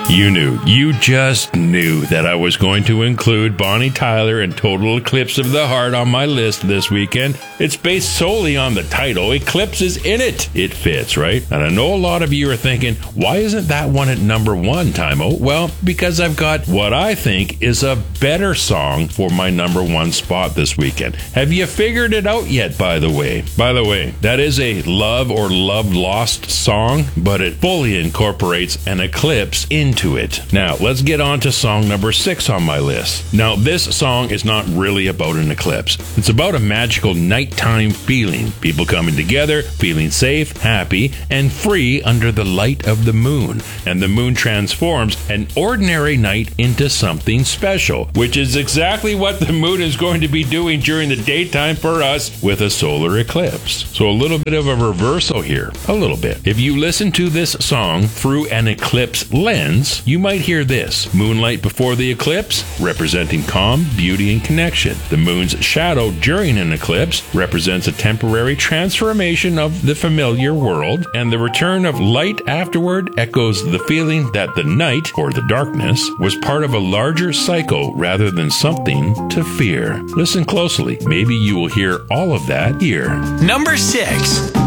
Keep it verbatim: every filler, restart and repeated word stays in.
You knew, you just knew that I was going to include Bonnie Tyler and Total Eclipse of the Heart on my list this weekend. It's based solely on the title. Eclipse is in it. It fits, right? And I know a lot of you are thinking, why isn't that one at number one, Timo? Well, because I've got what I think is a better song for my number one spot this weekend. Have you figured it out yet, by the way? By the way, that is a love or love lost song, but it fully incorporates an eclipse into it. Now, let's get on to song number six on my list. Now, this song is not really about an eclipse. It's about a magical nighttime feeling. People coming together, feeling safe, happy, and free under the light of the moon. And the moon transforms an ordinary night into something special, which is exactly what the moon is going to be doing during the daytime for us with a solar eclipse. So a little bit of a reversal here. A little bit. If you listen to this song through an eclipse lens, you might hear this. Moonlight before the eclipse, representing calm, beauty, and connection. The moon's shadow during an eclipse represents a temporary transformation of the familiar world, and the return of light afterward echoes the feeling that the night, or the darkness, was part of a larger cycle rather than something to fear. Listen closely. Maybe you will hear all of that here. Number six.